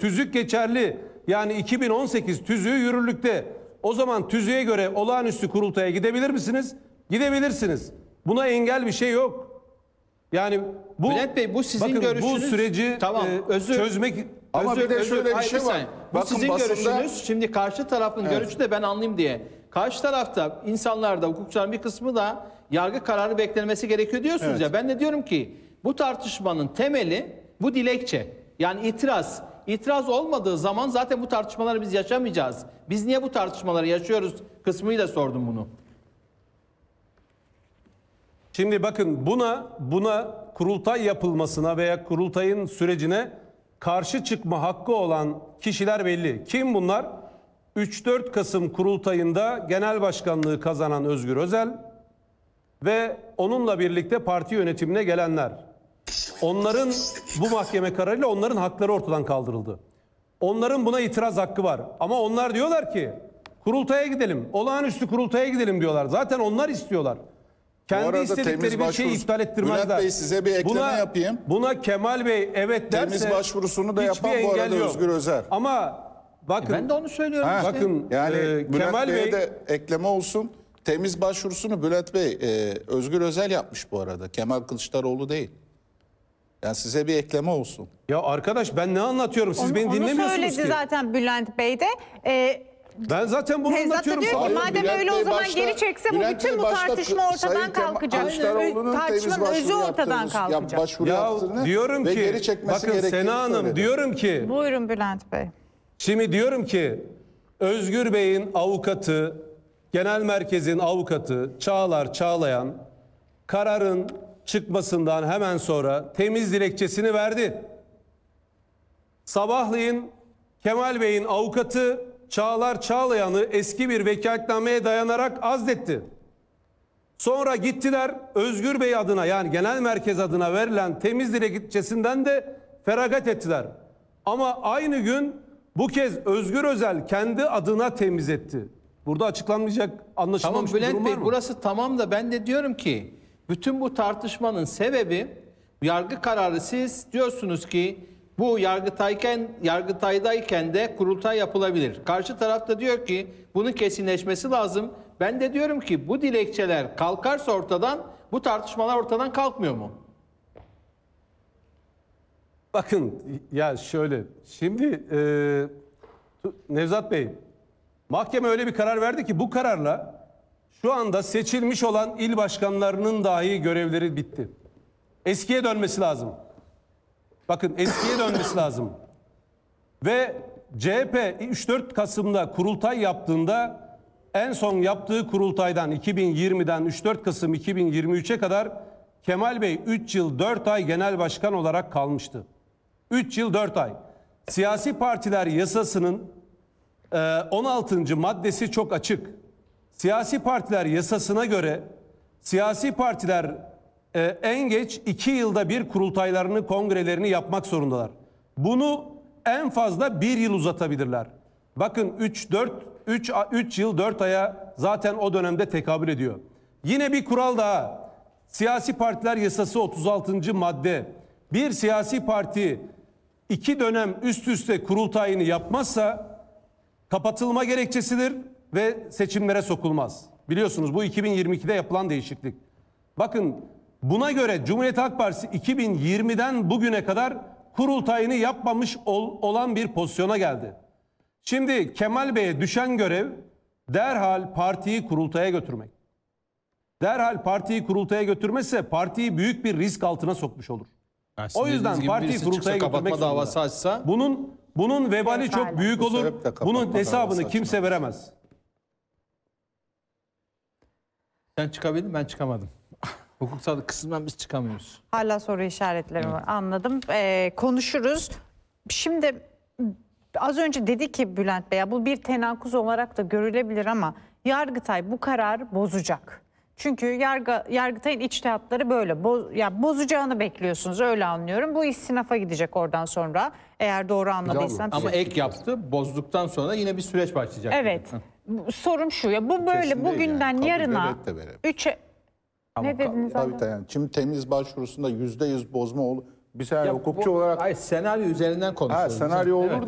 tüzük geçerli. Yani 2018 tüzüğü yürürlükte. O zaman tüzüğe göre olağanüstü kurultaya gidebilir misiniz? Gidebilirsiniz. Buna engel bir şey yok. Yani bu Bülent Bey, bu sizin bakın, görüşünüz. bu süreci Tamam, çözmek. Ama bir de şöyle bir şey var. Bu Bakın sizin basında- görüşünüz. Şimdi karşı tarafın görüşü de ben anlayayım diye. Karşı tarafta insanlar da, hukukçuların bir kısmı da yargı kararı beklenmesi gerekiyor diyorsunuz Evet. ya. Ben de diyorum ki bu tartışmanın temeli bu dilekçe. Yani itiraz. İtiraz olmadığı zaman zaten bu tartışmaları biz yaşamayacağız. Biz niye bu tartışmaları yaşıyoruz kısmıyla sordum bunu. Şimdi bakın buna kurultay yapılmasına veya kurultayın sürecine karşı çıkma hakkı olan kişiler belli. Kim bunlar? 3-4 Kasım kurultayında genel başkanlığı kazanan Özgür Özel ve onunla birlikte parti yönetimine gelenler. Onların bu mahkeme kararıyla onların hakları ortadan kaldırıldı. Onların buna itiraz hakkı var. Ama onlar diyorlar ki kurultaya gidelim, olağanüstü kurultaya gidelim diyorlar. Zaten onlar istiyorlar. Kendi arada istedikleri temiz bir şeyi başvuru- iptal ettirmezler. Bülent Bey, size bir ekleme yapayım. Buna Kemal Bey evet derse Temiz başvurusunu da hiçbir yapan bu arada engel yok. Özgür Özel. Ama bakın Ben de onu söylüyorum işte. bakın Yani Bülent Kemal Bey'e Bey de ekleme olsun. Temiz başvurusunu Bülent Bey Özgür Özel yapmış bu arada. Kemal Kılıçdaroğlu değil. Yani size bir ekleme olsun. ya arkadaş ben ne anlatıyorum? Siz beni Onu dinlemiyorsunuz söyledi ki. zaten Bülent Bey de. Ben zaten bunu Nevzat da anlatıyorum. diyor ki Hayır, madem Bülent öyle o Bey zaman başta- geri çekse bu Bülent bütün Bey bu başta tartışma Sayın ortadan kalkacak. Kılıçdaroğlu'nun temiz Tartışmanın özü başvuru ortadan yaptığını, kalkacak. başvuru Ya yaptığını diyorum ve ki geri çekmesi bakın gerektiğini Sena Hanım söyledi. diyorum ki Buyurun Bülent Bey. şimdi diyorum ki Özgür Bey'in avukatı, genel merkezin avukatı Çağlar Çağlayan kararın çıkmasından hemen sonra temiz dilekçesini verdi. Sabahleyin Kemal Bey'in avukatı Çağlar Çağlayan'ı eski bir vekaletnameye dayanarak azletti. Sonra gittiler Özgür Bey adına yani genel merkez adına verilen temiz dilekçesinden de feragat ettiler. Ama aynı gün bu kez Özgür Özel kendi adına temiz etti. Burada açıklanmayacak, Tamam anlaşılmamış bir Bülent durum Bey, var mı? burası tamam da ben de diyorum ki bütün bu tartışmanın sebebi yargı kararı. Siz diyorsunuz ki bu yargıtaydayken de kurultay yapılabilir. Karşı tarafta diyor ki bunun kesinleşmesi lazım. Ben de diyorum ki bu dilekçeler kalkarsa ortadan bu tartışmalar ortadan kalkmıyor mu? Bakın ya şöyle şimdi Nevzat Bey mahkeme öyle bir karar verdi ki bu kararla şu anda seçilmiş olan il başkanlarının dahi görevleri bitti. Eskiye dönmesi lazım. Bakın eskiye dönmesi lazım. Ve CHP 3-4 Kasım'da kurultay yaptığında en son yaptığı kurultaydan 2020'den 3-4 Kasım 2023'e kadar Kemal Bey 3 yıl 4 ay genel başkan olarak kalmıştı. 3 yıl 4 ay. Siyasi partiler yasasının 16. maddesi çok açık. Siyasi partiler yasasına göre siyasi partiler en geç 2 yılda bir kurultaylarını, kongrelerini yapmak zorundalar. Bunu en fazla 1 yıl uzatabilirler. Bakın 3 yıl 4 aya zaten o dönemde tekabül ediyor. Yine bir kural daha. Siyasi partiler yasası 36. madde. Bir siyasi parti 2 dönem üst üste kurultayını yapmazsa kapatılma gerekçesidir ve seçimlere sokulmaz. Biliyorsunuz bu 2022'de yapılan değişiklik. Bakın buna göre Cumhuriyet Halk Partisi 2020'den bugüne kadar kurultayını yapmamış olan bir pozisyona geldi. Şimdi Kemal Bey'e düşen görev derhal partiyi kurultaya götürmek. Derhal partiyi kurultaya götürmezse partiyi büyük bir risk altına sokmuş olur. O yüzden partiyi kurultaya götürmek davası zorunda. açsa Bunun vebali Evet, çok büyük Bu olur. sebeple kapatma Bunun hesabını davası kimse açılmış. veremez. sen çıkabildin, ben çıkamadım. Hukuksal kısımdan biz çıkamıyoruz. Hala soru işaretleri var. Anladım. Konuşuruz. Şimdi az önce dedi ki Bülent Bey ya bu bir tenakuz olarak da görülebilir ama Yargıtay bu kararı bozacak. Çünkü Yargıtay'ın içtihatları böyle. Bozacağını bekliyorsunuz öyle anlıyorum. Bu istinafa gidecek oradan sonra eğer doğru anladıysam. Ama ek yaptı. Bozduktan sonra yine bir süreç başlayacak. Evet. Sorum şu ya bu böyle Kesin değil bugünden yani. Kabul yarına devlet de verebilir. 3'e ne dediniz abi? Tabii yani. Şimdi temiz başvurusunda %100 bozma olur. Bir saniye hukukçu olarak Hayır, senaryo üzerinden konuşuyoruz. senaryo olur Evet. da